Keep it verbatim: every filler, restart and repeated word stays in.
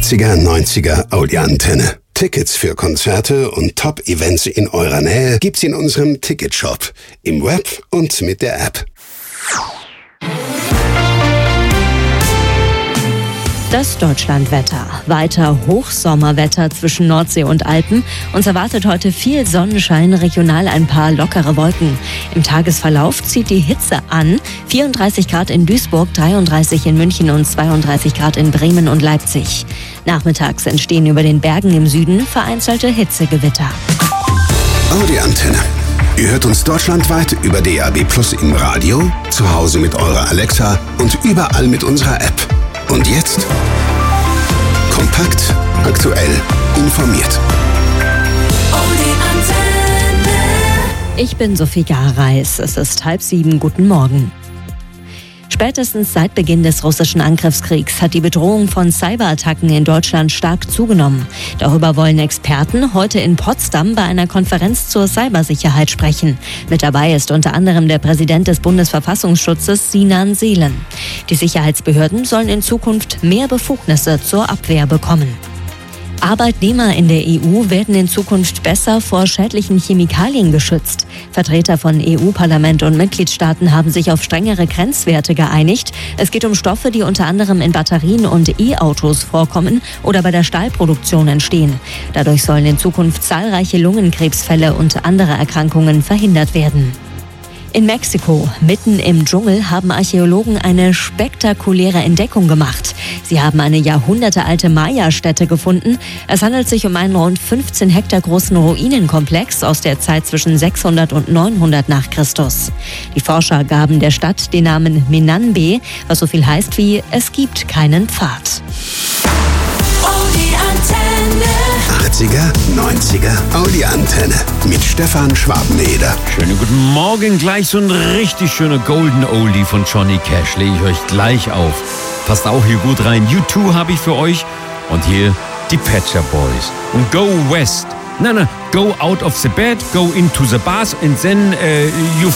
achtziger, neunziger Audi-Antenne. Tickets für Konzerte und Top-Events in eurer Nähe gibt's in unserem Ticketshop, im Web und mit der App. Das Deutschlandwetter. Weiter Hochsommerwetter zwischen Nordsee und Alpen. Uns erwartet heute viel Sonnenschein, regional ein paar lockere Wolken. Im Tagesverlauf zieht die Hitze an. vierunddreißig Grad in Duisburg, dreiunddreißig in München und zweiunddreißig Grad in Bremen und Leipzig. Nachmittags entstehen über den Bergen im Süden vereinzelte Hitzegewitter. Audi-Antenne. Ihr hört uns deutschlandweit über D A B Plus im Radio, zu Hause mit eurer Alexa und überall mit unserer App. Und jetzt kompakt, aktuell, informiert. Ich bin Sophie Gareis. Es ist halb sieben. Guten Morgen. Spätestens seit Beginn des russischen Angriffskriegs hat die Bedrohung von Cyberattacken in Deutschland stark zugenommen. Darüber wollen Experten heute in Potsdam bei einer Konferenz zur Cybersicherheit sprechen. Mit dabei ist unter anderem der Präsident des Bundesverfassungsschutzes, Sinan Seelen. Die Sicherheitsbehörden sollen in Zukunft mehr Befugnisse zur Abwehr bekommen. Arbeitnehmer in der E U werden in Zukunft besser vor schädlichen Chemikalien geschützt. Vertreter von E U-Parlament und Mitgliedstaaten haben sich auf strengere Grenzwerte geeinigt. Es geht um Stoffe, die unter anderem in Batterien und E-Autos vorkommen oder bei der Stahlproduktion entstehen. Dadurch sollen in Zukunft zahlreiche Lungenkrebsfälle und andere Erkrankungen verhindert werden. In Mexiko, mitten im Dschungel, haben Archäologen eine spektakuläre Entdeckung gemacht. Sie haben eine jahrhundertealte Maya-Stätte gefunden. Es handelt sich um einen rund fünfzehn Hektar großen Ruinenkomplex aus der Zeit zwischen sechshundert und neunhundert nach Christus. Die Forscher gaben der Stadt den Namen Minanbe, was so viel heißt wie "Es gibt keinen Pfad". achtziger, neunziger Audi-Antenne mit Stefan Schwabeneder. Schönen guten Morgen, gleich so ein richtig schöner Golden Oldie von Johnny Cash lege ich euch gleich auf. Passt auch hier gut rein. U zwei habe ich für euch und hier die Pet Shop Boys. Und Go West. Nein, nein, go out of the bed, go into the bars and then uh, you